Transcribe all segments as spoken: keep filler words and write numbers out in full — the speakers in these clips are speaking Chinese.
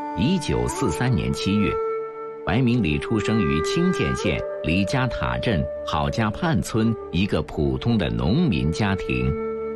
一九四三年七月，白明礼出生于清涧县李家塔镇郝家畔村一个普通的农民家庭。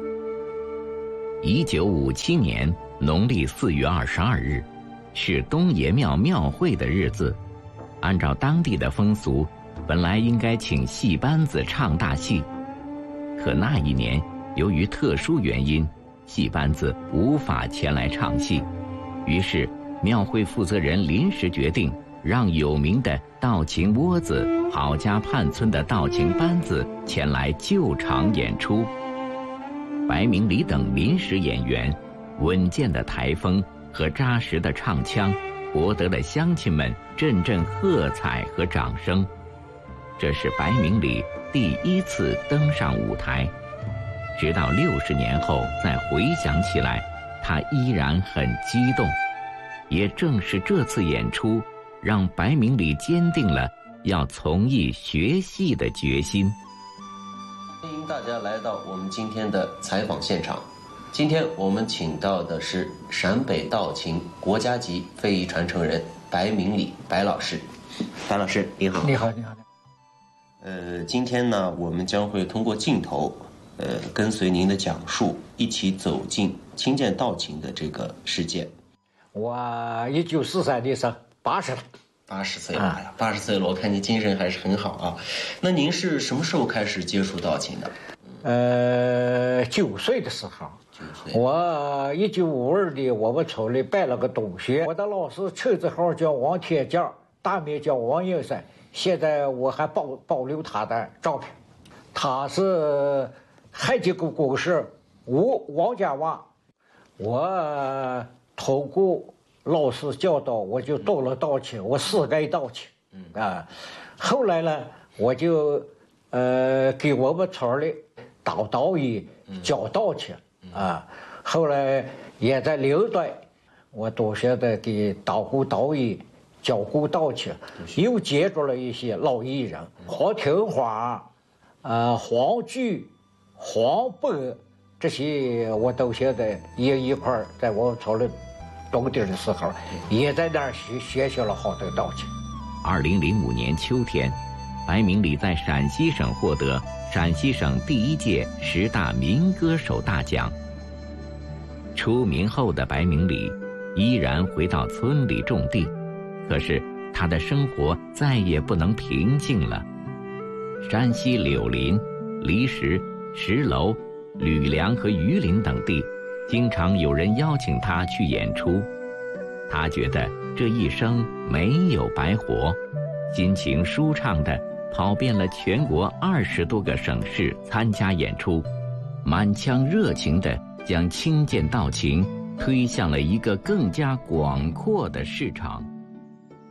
一九五七年农历四月二十二日，是东爷庙庙会的日子。按照当地的风俗，本来应该请戏班子唱大戏，可那一年由于特殊原因，戏班子无法前来唱戏，于是庙会负责人临时决定让有名的道情窝子郝家畔村的道情班子前来救场演出。白明礼等临时演员稳健的台风和扎实的唱腔博得了乡亲们阵阵喝彩和掌声。这是白明礼第一次登上舞台，直到六十年后再回想起来，他依然很激动。也正是这次演出，让白明礼坚定了要从艺学戏的决心。 欢迎大家来到我们今天的采访现场。今天我们请到的是陕北道情国家级非遗传承人白明礼白老师。白老师你好。 你好你好。 呃，今天呢，我们将会通过镜头，呃，跟随您的讲述，一起走进清涧道情的这个世界。 我一九四三年生，八十了。 八十岁了呀，八十岁了，我看你精神还是很好啊。那您是什么时候开始接触道情的？ 呃，九岁的时候。 九岁。 我一九五二年，我们村里办了个董学，我的老师车字号叫王天将，大名叫王应山。现在我还保保留他的照片。他是海吉沟公社吴王家娃。我通过老师教导，我就懂了道情，我是爱道情。嗯啊，后来呢，我就呃给我们村里当导演教道情啊。后来也在领队，我都现在给当过导演。教过道情，又接触了一些老艺人，黄庭华、呃黄菊、黄渤这些，我都现在也一块儿在我们村里冬天的时候，也在那儿学学习了好多道情。 二零零五年秋天，白明礼在陕西省获得陕西省第一届十大民歌手大奖。出名后的白明礼依然回到村里种地。可是他的生活再也不能平静了。山西柳林、离石、石楼、吕梁和榆林等地，经常有人邀请他去演出。他觉得这一生没有白活，心情舒畅地跑遍了全国二十多个省市参加演出，满腔热情地将清涧道情推向了一个更加广阔的市场。